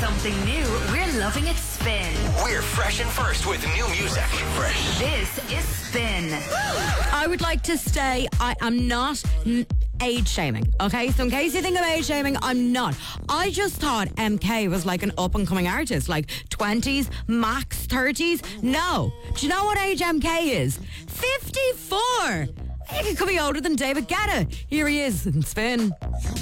something new, we're loving it Spin. We're fresh and first with new music. Fresh. This is Spin. I would like to say I am not age shaming, okay? So in case you think I'm age shaming, I'm not. I just thought MK was like an up and coming artist, like 20s, max 30s. No. Do you know what age MK is? 54. I think he could be older than David Guetta. Here he is in Spin.